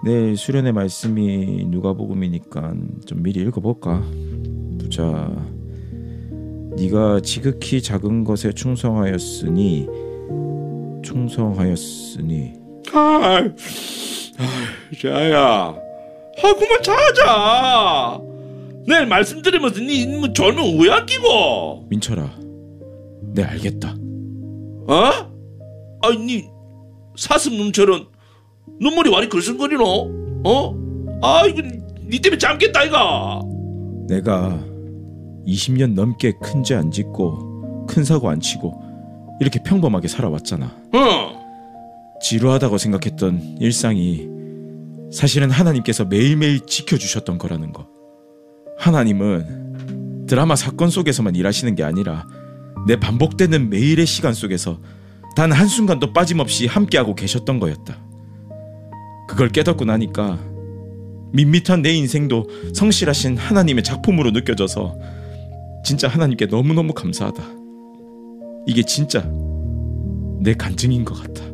내일 수련회 말씀이 누가복음이니까 좀 미리 읽어볼까? 보자. 네가 지극히 작은 것에 충성하였으니 자야, 그만 자자. 내일 말씀 들으면서 니 졸면 왜 안 끼고? 민철아, 내 알겠다. 니 사슴눈처럼 눈물이 와리 글썽거리노? 이거 니 때문에 잠겠다 이가. 내가 20년 넘게 큰 죄 안 짓고 큰 사고 안 치고 이렇게 평범하게 살아왔잖아. 지루하다고 생각했던 일상이 사실은 하나님께서 매일매일 지켜주셨던 거라는 거. 하나님은 드라마 사건 속에서만 일하시는 게 아니라 내 반복되는 매일의 시간 속에서 단 한순간도 빠짐없이 함께하고 계셨던 거였다. 그걸 깨닫고 나니까 밋밋한 내 인생도 성실하신 하나님의 작품으로 느껴져서 진짜 하나님께 너무너무 감사하다. 이게 진짜 내 간증인 것 같아.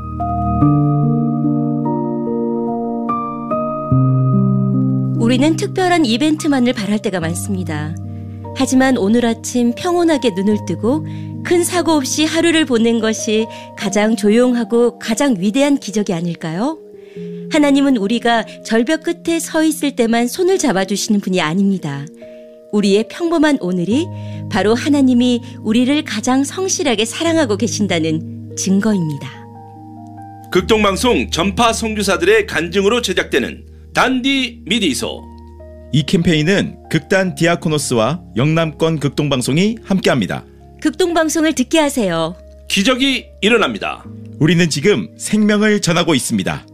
우리는 특별한 이벤트만을 바랄 때가 많습니다. 하지만 오늘 아침 평온하게 눈을 뜨고 큰 사고 없이 하루를 보낸 것이 가장 조용하고 가장 위대한 기적이 아닐까요? 하나님은 우리가 절벽 끝에 서 있을 때만 손을 잡아주시는 분이 아닙니다. 우리의 평범한 오늘이 바로 하나님이 우리를 가장 성실하게 사랑하고 계신다는 증거입니다. 극동방송 전파 선교사들의 간증으로 제작되는 단디 미디소. 이 캠페인은 극단 디아코노스와 영남권 극동방송이 함께합니다. 극동방송을 듣게 하세요. 기적이 일어납니다. 우리는 지금 생명을 전하고 있습니다.